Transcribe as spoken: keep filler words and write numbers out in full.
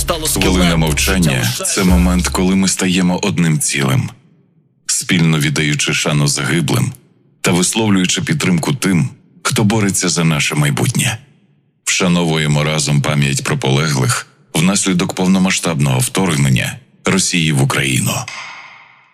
стало скелетом. Хвилина мовчання – це момент, коли ми стаємо одним цілим, спільно віддаючи шану загиблим та висловлюючи підтримку тим, хто бореться за наше майбутнє. Вшановуємо разом пам'ять про полеглих внаслідок повномасштабного вторгнення Росії в Україну.